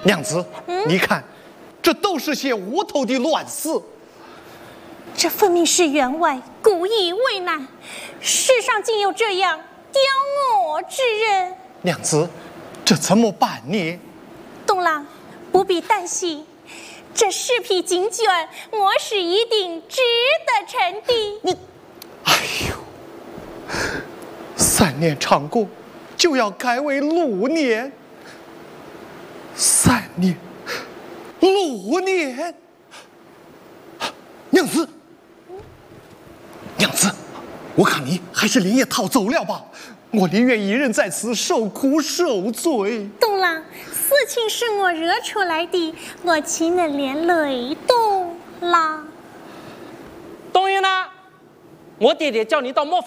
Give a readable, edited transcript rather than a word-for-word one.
娘子，你看，这都是些无头的乱事。 这分明是员外故意为难，世上竟有这样刁我之人。 娘子，这怎么办呢？ 东郎不必担心，这10匹锦卷，我是一定值得称的。 你，哎呦，3年长过，就要改为6年，3年，6年。娘子，娘子，我看你还是连夜逃走了吧。我宁愿一人在此受苦受罪。 东郎，事情是我惹出来的，我岂能连累东郎？ 东云呢？我爹爹叫你到磨坊